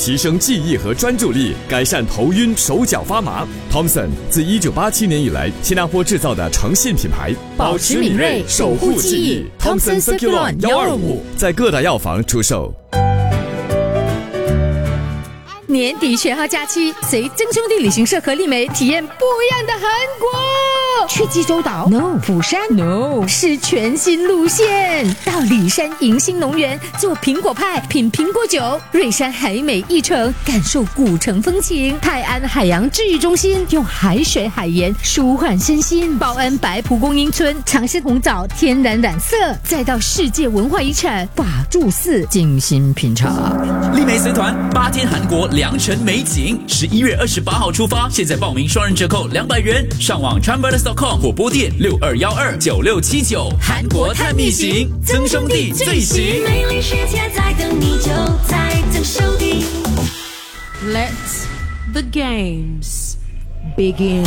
提升记忆和专注力，改善头晕手脚发麻。Thomson 自1987年以来，新加坡制造的诚信品牌， 保持敏锐，守护记忆。Thomson Circulon 125 在各大药房出售。 年底选好假期，随真兄弟旅行社和丽梅体验不一样的韩国。去济州岛 ？No。釜山 ？No。是全新路线，到里山迎新农园做苹果派，品苹果酒；瑞山海美一城感受古城风情；泰安海洋治愈中心用海水海盐舒缓身心；报恩白蒲公英村尝试红枣天然染色，再到世界文化遗产法住寺精心品尝。 丽梅随团8天韩国良辰美景，11月28号出发，现在报名双人折扣200元，上网 Chanbrothers.com 或拨电62129679。韩国探秘行，曾兄弟最行。 美丽世界在等你，就在曾兄弟。 Let the games begin.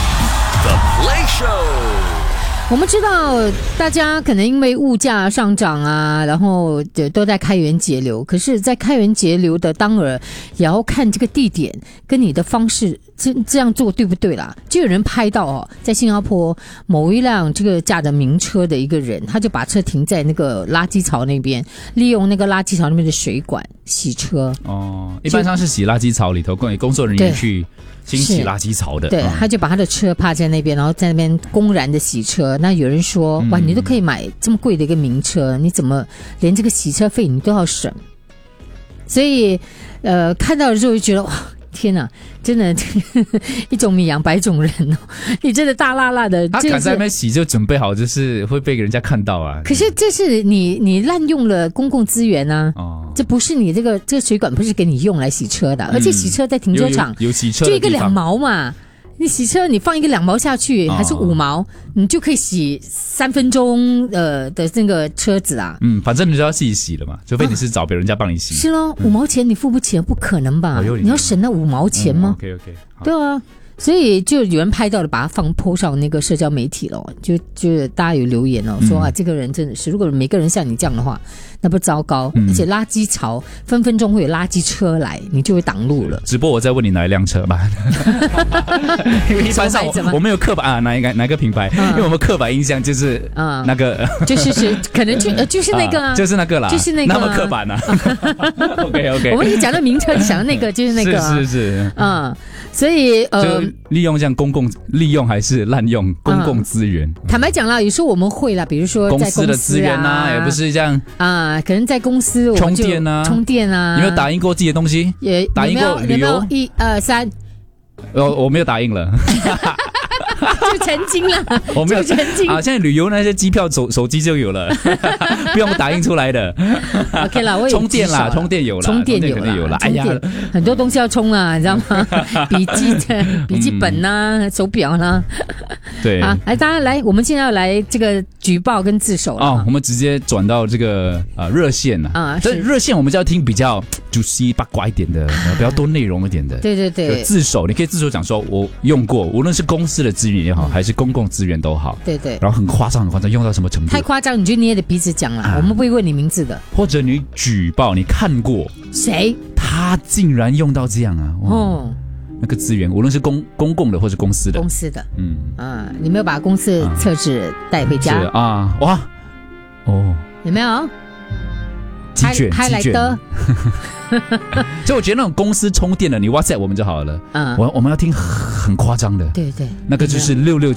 The Play Show。 我们知道大家可能因为物价上涨啊，然后都在开源节流，可是在开源节流的当儿也要看这个地点跟你的方式这样做对不对啦。就有人拍到在新加坡某一辆这个驾着名车的一个人，他就把车停在那个垃圾槽那边，利用那个垃圾槽那边的水管洗车。 一般上是洗垃圾槽里头工作人员去清洗垃圾槽的。 对，他就把他的车趴在那边，然后在那边公然的洗车。那有人说，哇，你都可以买这么贵的一个名车，你怎么连这个洗车费你都要省？所以看到的时候就觉得哇，天哪，真的一种米养百种人哦！你真的大辣辣的， 他敢在那边洗就准备好，就是会被人家看到啊。 可是这是你滥用了公共资源啊！这不是你这个水管不是给你用来洗车的，而且洗车在停车场有洗车的地方， 就一个2毛嘛。你洗车，你放一个2毛下去，还是5毛，你就可以洗3分钟的这个车子啊。 反正你就要自己洗了嘛，除非你是找别人家帮你洗。 是咯，5毛钱你付不起，不可能吧？你要省那5毛钱吗 ？OK， 对啊。所以就有人拍到了，把它po上那个社交媒体了，就大家有留言了，说啊，这个人真的是，如果每个人像你这样的话，那不糟糕。而且垃圾槽分分钟会有垃圾车来，你就会挡路了。 直播我再问你哪一辆车吧，因为一般上我们有刻板哪个品牌，因为我们刻板印象就是那个， 就是可能就是那个啊， 就是那个啦， 就是那个， 那么刻板啊。OK， 我们一讲到名车，你想到那个就是那个， 是， 所以就利用这样利用还是滥用公共资源？ 坦白讲啦，有时候我们会啦，比如说在公司的资源啊，也不是这样啊，可能在公司充电啊，有没有打印过自己的东西？ 也打印过旅游 ？1、2、3， 我没有打印了。 就曾经了， 我没有曾经啊！现在旅游那些机票手机就有了，不用打印出来的。 OK 啦，我有充电啦，充电有了， 充电有了。哎呀，很多东西要充啊，你知道吗？笔记本呐，手表啦。 对啊，来，大家来，我们现在要来这个举报跟自首了。 我们直接转到这个热线了啊。这热线我们就要听比较juicy八卦一点的，比较多内容一点的。 对， 自首，你可以自首讲说，我用过，无论是公司的资源也好，还是公共资源都好。 对， 然后很夸张，用到什么程度？ 太夸张，你就捏着鼻子讲了，我们不会问你名字的。 或者你举报，你看过谁？ 他竟然用到这样啊！那个资源，无论是公共的或是公司的， 你没有把公司厕纸带回家？ 是啊，哇， 有没有？ 鸡卷， 来的。 所以我觉得那种公司充电的，你 WhatsApp 我们就好了。我们要听很夸张的。 对， 那个就是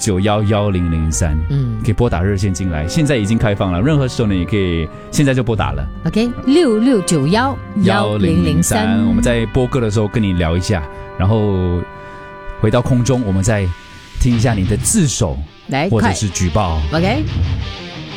66911003。可以拨打热线进来，现在已经开放了，任何时候呢也可以，现在就拨打了。 OK， 66911003。 我们在播歌的时候跟你聊一下，然后回到空中，我们再听一下你的自首， 来， 或者是举报。 OK。